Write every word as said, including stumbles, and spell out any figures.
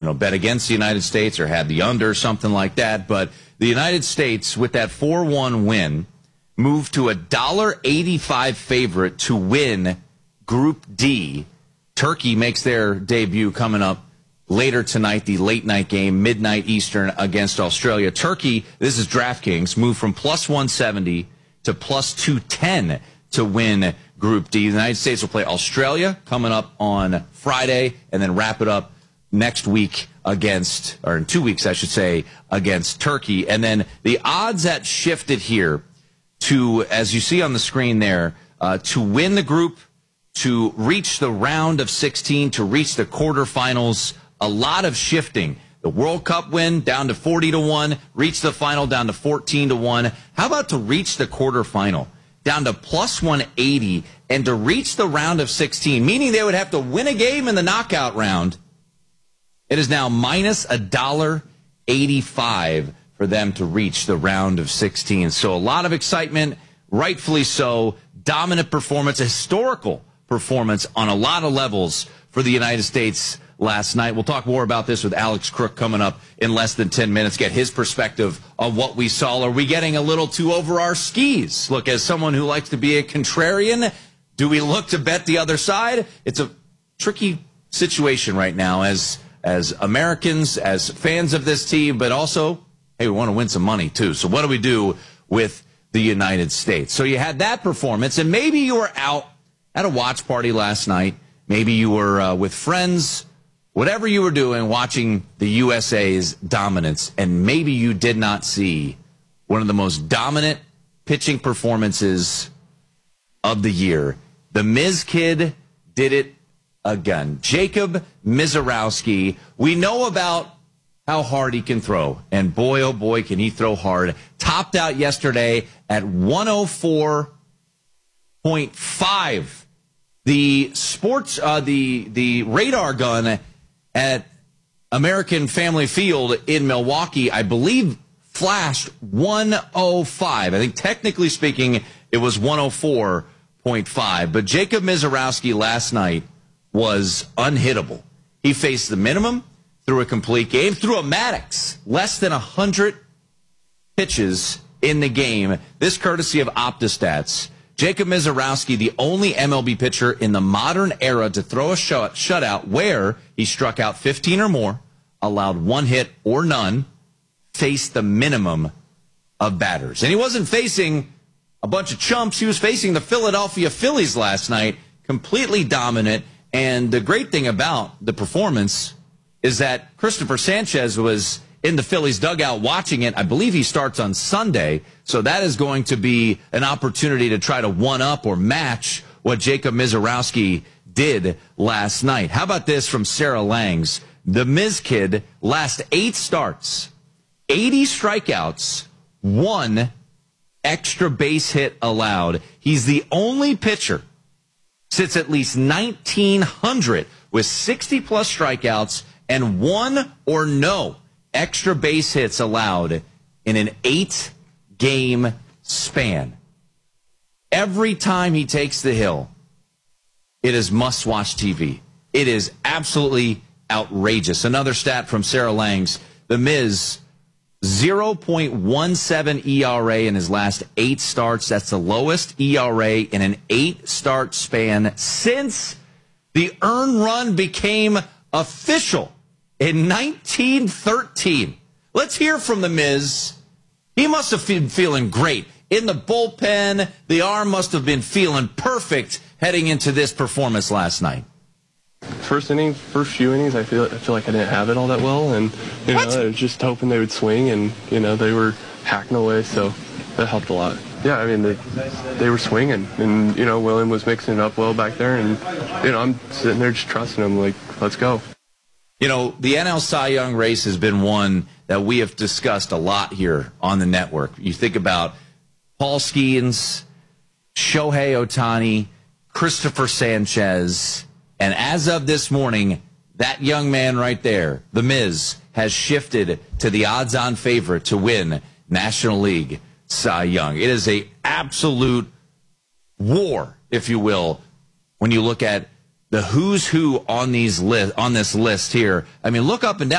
know, bet against the United States or had the under, something like that. But the United States, with that four one win, moved to a one dollar eighty-five favorite to win Group D. Turkey makes their debut coming up later tonight, the late night game, midnight Eastern against Australia. Turkey, this is DraftKings, moved from plus one seventy to plus two ten to win Group D. The United States will play Australia coming up on Friday and then wrap it up next week against, or in two weeks, I should say, against Turkey. And then the odds that shifted here to, as you see on the screen there, uh, to win the group, to reach the round of sixteen, to reach the quarterfinals, a lot of shifting. The World Cup win down to forty to one, reach the final down to fourteen to one. How about to reach the quarterfinal down to plus one eighty, and to reach the round of sixteen, meaning they would have to win a game in the knockout round? It is now minus one dollar eighty-five for them to reach the round of sixteen. So a lot of excitement, rightfully so. Dominant performance, a historical performance on a lot of levels for the United States last night. We'll talk more about this with Alex Crook coming up in less than ten minutes, get his perspective on what we saw. Are we getting a little too over our skis? Look, as someone who likes to be a contrarian, do we look to bet the other side? It's a tricky situation right now as as Americans, as fans of this team, but also, hey, we want to win some money too. So what do we do with the United States? So you had that performance, and maybe you were out at a watch party last night. Maybe you were uh, with friends, whatever you were doing, watching the U S A's dominance, and maybe you did not see one of the most dominant pitching performances of the year. The Miz Kid did it again. Jacob Misiorowski, we know about how hard he can throw, and boy, oh boy, can he throw hard. Topped out yesterday at one oh four point five. The sports, uh, the the radar gun at American Family Field in Milwaukee, I believe, flashed one oh five. I think technically speaking, it was one oh four point five. But Jacob Misiorowski last night was unhittable. He faced the minimum, threw a complete game, threw a Maddox, less than one hundred pitches in the game. This courtesy of OptaStats. Jacob Misiorowski, the only M L B pitcher in the modern era to throw a shut, shutout where he struck out fifteen or more, allowed one hit or none, faced the minimum of batters. And he wasn't facing a bunch of chumps. He was facing the Philadelphia Phillies last night, completely dominant. And the great thing about the performance is that Christopher Sanchez was in the Phillies dugout watching it. I believe he starts on Sunday, so that is going to be an opportunity to try to one-up or match what Jacob Misiorowski did last night. How about this from Sarah Langs? The Miz Kid, last eight starts, eighty strikeouts, one extra base hit allowed. He's the only pitcher, sits at least nineteen hundred with sixty-plus strikeouts and one or no extra base hits allowed in an eight-game span. Every time he takes the hill, it is must-watch T V. It is absolutely outrageous. Another stat from Sarah Langs, the Miz, zero point one seven E R A in his last eight starts. That's the lowest E R A in an eight-start span since the earned run became official in nineteen thirteen. Let's hear from the Miz. He must have been feeling great. In the bullpen, the arm must have been feeling perfect heading into this performance last night. First inning, first few innings, I feel I feel like I didn't have it all that well, and you know, I was just hoping they would swing, and you know, they were hacking away, so that helped a lot. Yeah, I mean, they, they were swinging, and you know, William was mixing it up well back there, and you know, I'm sitting there just trusting him, like, let's go. You know, the N L Cy Young race has been one that we have discussed a lot here on the network. You think about Paul Skeens, Shohei Ohtani, Christopher Sanchez, and as of this morning, that young man right there, the Miz, has shifted to the odds-on favorite to win National League Cy Young. It is a absolute war, if you will, when you look at the who's who on these list on this list here. I mean, look up and down.